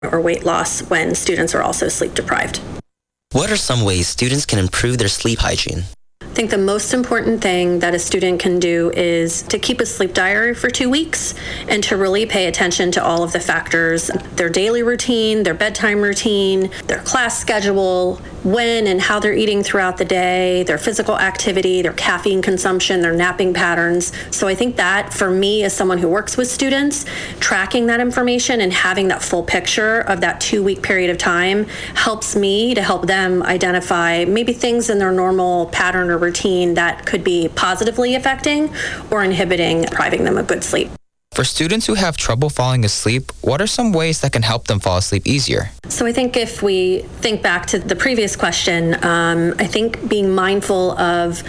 or weight loss when students are also sleep deprived. What are some ways students can improve their sleep hygiene? I think the most important thing that a student can do is to keep a sleep diary for 2 weeks and to really pay attention to all of the factors, their daily routine, their bedtime routine, their class schedule, when and how they're eating throughout the day, their physical activity, their caffeine consumption, their napping patterns. So I think that for me, as someone who works with students, tracking that information and having that full picture of that 2-week period of time helps me to help them identify maybe things in their normal pattern or routine that could be positively affecting or inhibiting, depriving them of good sleep. For students who have trouble falling asleep, what are some ways that can help them fall asleep easier? So I think if we think back to the previous question, I think being mindful of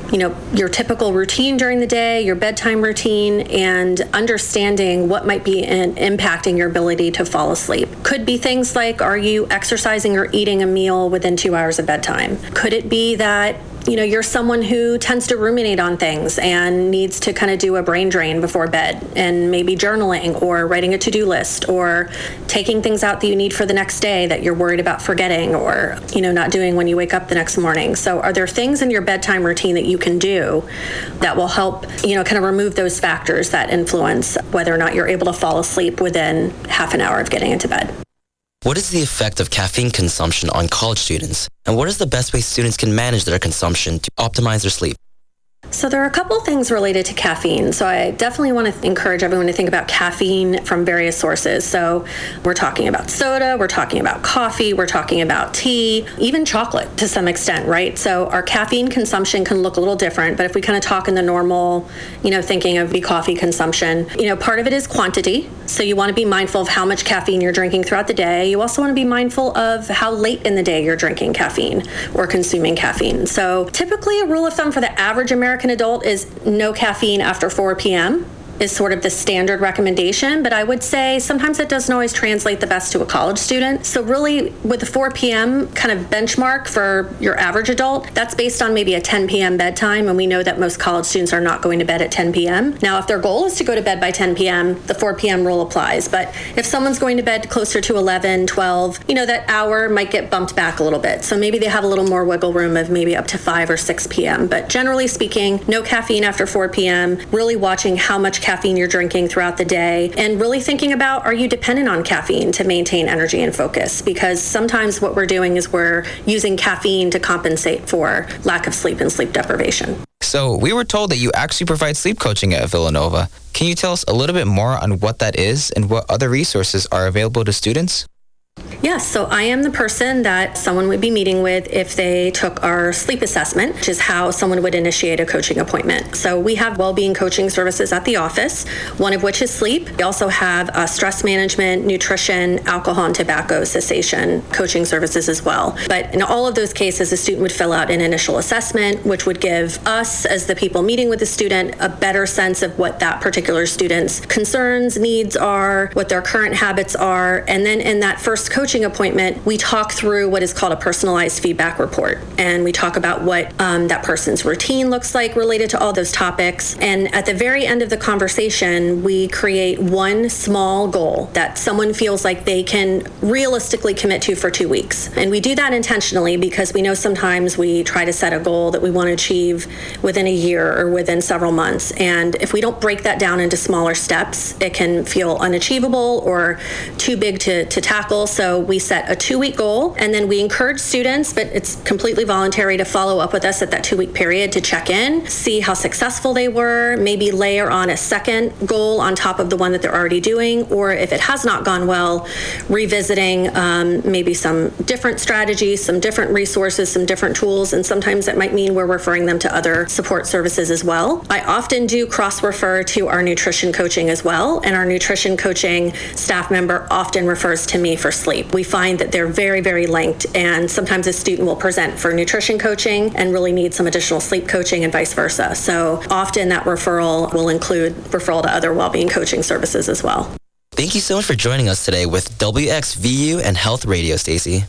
your typical routine during the day, your bedtime routine, and understanding what might be impacting your ability to fall asleep. Could be things like, are you exercising or eating a meal within 2 hours of bedtime? Could it be that you're someone who tends to ruminate on things and needs to kind of do a brain drain before bed, and maybe journaling or writing a to-do list or taking things out that you need for the next day that you're worried about forgetting or, not doing when you wake up the next morning. So are there things in your bedtime routine that you can do that will help, kind of remove those factors that influence whether or not you're able to fall asleep within half an hour of getting into bed? What is the effect of caffeine consumption on college students? And what is the best way students can manage their consumption to optimize their sleep? So there are a couple things related to caffeine. So I definitely want to encourage everyone to think about caffeine from various sources. So we're talking about soda, we're talking about coffee, we're talking about tea, even chocolate to some extent, right? So our caffeine consumption can look a little different, but if we kind of talk in the normal, thinking of coffee consumption, part of it is quantity. So you want to be mindful of how much caffeine you're drinking throughout the day. You also want to be mindful of how late in the day you're drinking caffeine or consuming caffeine. So typically a rule of thumb for the average American adult is no caffeine after 4 p.m. is sort of the standard recommendation, but I would say sometimes it doesn't always translate the best to a college student. So really with the 4 p.m. kind of benchmark for your average adult, that's based on maybe a 10 p.m. bedtime, and we know that most college students are not going to bed at 10 p.m. Now, if their goal is to go to bed by 10 p.m., the 4 p.m. rule applies, but if someone's going to bed closer to 11, 12, that hour might get bumped back a little bit. So maybe they have a little more wiggle room of maybe up to 5 or 6 p.m., but generally speaking, no caffeine after 4 p.m., really watching how much caffeine you're drinking throughout the day, and really thinking about, are you dependent on caffeine to maintain energy and focus? Because sometimes what we're doing is we're using caffeine to compensate for lack of sleep and sleep deprivation. So we were told that you actually provide sleep coaching at Villanova. Can you tell us a little bit more on what that is and what other resources are available to students? Yes, so I am the person that someone would be meeting with if they took our sleep assessment, which is how someone would initiate a coaching appointment. So we have well-being coaching services at the office, one of which is sleep. We also have stress management, nutrition, alcohol and tobacco cessation coaching services as well. But in all of those cases, a student would fill out an initial assessment, which would give us, as the people meeting with the student, a better sense of what that particular student's concerns, needs are, what their current habits are. And then in that first coaching appointment, we talk through what is called a personalized feedback report. And we talk about what that person's routine looks like related to all those topics. And at the very end of the conversation, we create one small goal that someone feels like they can realistically commit to for 2 weeks. And we do that intentionally because we know sometimes we try to set a goal that we want to achieve within a year or within several months. And if we don't break that down into smaller steps, it can feel unachievable or too big to tackle. So we set a 2-week goal, and then we encourage students, but it's completely voluntary, to follow up with us at that 2-week period to check in, see how successful they were, maybe layer on a second goal on top of the one that they're already doing, or if it has not gone well, revisiting maybe some different strategies, some different resources, some different tools, and sometimes that might mean we're referring them to other support services as well. I often do cross-refer to our nutrition coaching as well, and our nutrition coaching staff member often refers to me for sleep. We find that they're very, very linked, and sometimes a student will present for nutrition coaching and really need some additional sleep coaching and vice versa. So often that referral will include referral to other well-being coaching services as well. Thank you so much for joining us today with WXVU and Health Radio, Stacey.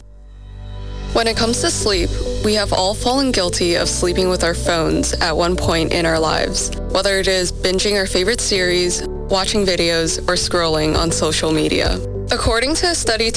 When it comes to sleep, we have all fallen guilty of sleeping with our phones at one point in our lives, whether it is binging our favorite series, watching videos, or scrolling on social media. According to a study